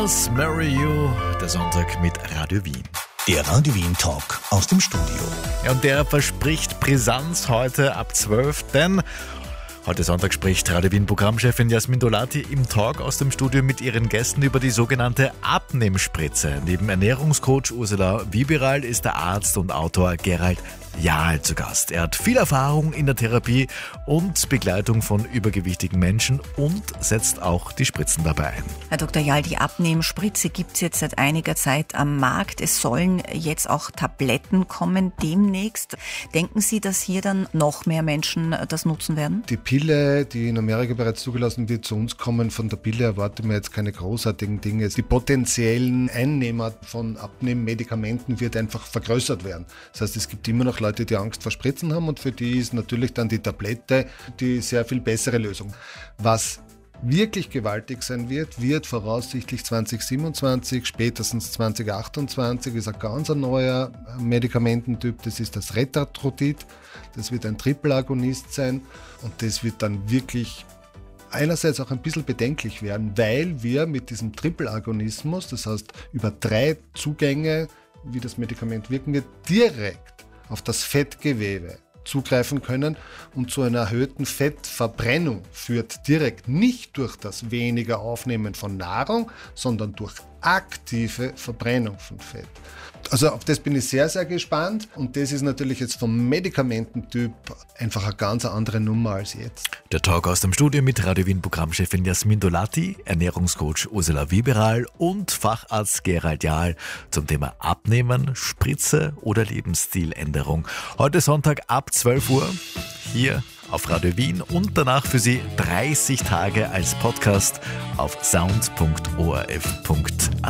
Marry You, der Sonntag mit Radio Wien. Der Radio Wien Talk aus dem Studio. Ja, und der verspricht Brisanz heute ab 12, denn heute Sonntag spricht Radio Wien Programmchefin Jasmin Dolati im Talk aus dem Studio mit ihren Gästen über die sogenannte Abnehmspritze. Neben Ernährungscoach Ursula Wieberal ist der Arzt und Autor Gerald Jahl zu Gast. Er hat viel Erfahrung in der Therapie und Begleitung von übergewichtigen Menschen und setzt auch die Spritzen dabei ein. Herr Dr. Jahl, die Abnehmspritze gibt es jetzt seit einiger Zeit am Markt. Es sollen jetzt auch Tabletten kommen demnächst. Denken Sie, dass hier dann noch mehr Menschen das nutzen werden? Die Pille, die in Amerika bereits zugelassen wird, zu uns kommen. Von der Pille erwarten wir jetzt keine großartigen Dinge. Die potenziellen Einnehmer von Abnehmmedikamenten wird einfach vergrößert werden. Das heißt, es gibt immer noch Leute, die Angst vor Spritzen haben und für die ist natürlich dann die Tablette die sehr viel bessere Lösung. Was wirklich gewaltig sein wird voraussichtlich 2027, spätestens 2028, ist ein ganz neuer Medikamententyp, das ist das Retatrutid. Das wird ein Triple-Agonist sein und das wird dann wirklich einerseits auch ein bisschen bedenklich werden, weil wir mit diesem Triple-Agonismus, das heißt über 3 Zugänge, wie das Medikament wirken wird, direkt auf das Fettgewebe zugreifen können und zu einer erhöhten Fettverbrennung führt direkt nicht durch das weniger Aufnehmen von Nahrung, sondern durch aktive Verbrennung von Fett. Also auf das bin ich sehr, sehr gespannt und das ist natürlich jetzt vom Medikamententyp einfach eine ganz andere Nummer als jetzt. Der Talk aus dem Studio mit Radio Wien Programmchefin Jasmin Dolati, Ernährungscoach Ursula Wieberal und Facharzt Gerald Jahl zum Thema Abnehmen, Spritze oder Lebensstiländerung. Heute Sonntag ab 12 Uhr hier auf Radio Wien und danach für Sie 30 Tage als Podcast auf sound.orf.at.